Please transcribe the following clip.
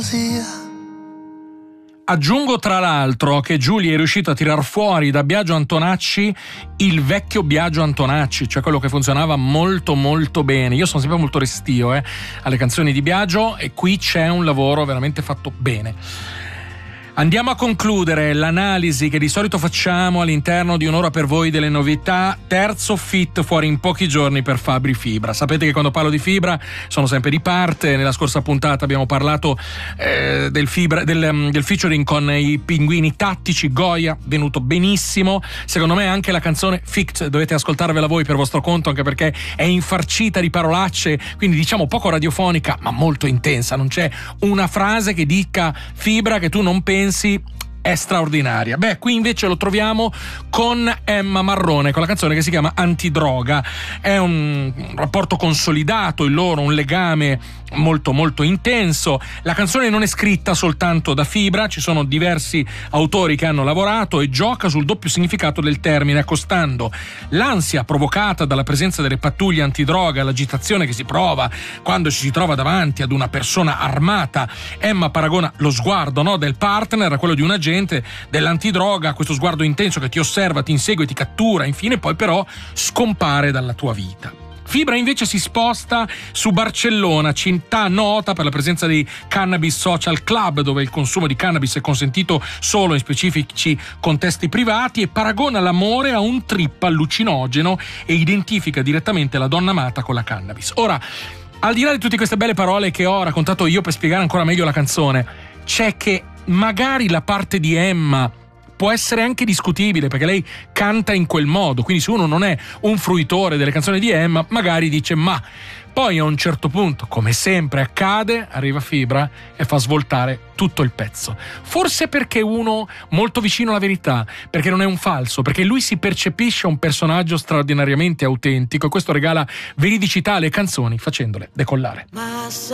Aggiungo tra l'altro che Giulia è riuscita a tirar fuori da Biagio Antonacci il vecchio Biagio Antonacci, cioè quello che funzionava molto molto bene. Io sono sempre molto restio alle canzoni di Biagio, e qui c'è un lavoro veramente fatto bene. Andiamo a concludere l'analisi che di solito facciamo all'interno di Un'ora per voi delle novità. Terzo feat fuori in pochi giorni per Fabri Fibra. Sapete che quando parlo di Fibra sono sempre di parte. Nella scorsa puntata abbiamo parlato del featuring con i Pinguini Tattici, Goya, venuto benissimo. Secondo me anche la canzone Fict dovete ascoltarvela voi per vostro conto, anche perché è infarcita di parolacce, quindi diciamo poco radiofonica ma molto intensa. Non c'è una frase che dica Fibra che tu non pensi. È straordinaria. Beh, qui invece lo troviamo con Emma Marrone, con la canzone che si chiama Antidroga. È un rapporto consolidato, il loro, un legame molto molto intenso. La canzone non è scritta soltanto da Fibra, ci sono diversi autori che hanno lavorato e gioca sul doppio significato del termine, accostando l'ansia provocata dalla presenza delle pattuglie antidroga, l'agitazione che si prova quando ci si trova davanti ad una persona armata. Emma paragona lo sguardo, no, del partner a quello di un agente dell'antidroga, questo sguardo intenso che ti osserva, ti insegue, ti cattura, infine poi però scompare dalla tua vita. Fibra invece si sposta su Barcellona, città nota per la presenza dei Cannabis Social Club, dove il consumo di cannabis è consentito solo in specifici contesti privati, e paragona l'amore a un trip allucinogeno e identifica direttamente la donna amata con la cannabis. Ora, al di là di tutte queste belle parole che ho raccontato io per spiegare ancora meglio la canzone, c'è che magari la parte di Emma può essere anche discutibile, perché lei canta in quel modo, quindi se uno non è un fruitore delle canzoni di Emma magari dice ma. Poi a un certo punto, come sempre accade, arriva Fibra e fa svoltare tutto il pezzo. Forse perché uno molto vicino alla verità, perché non è un falso, perché lui si percepisce un personaggio straordinariamente autentico, e questo regala veridicità alle canzoni facendole decollare.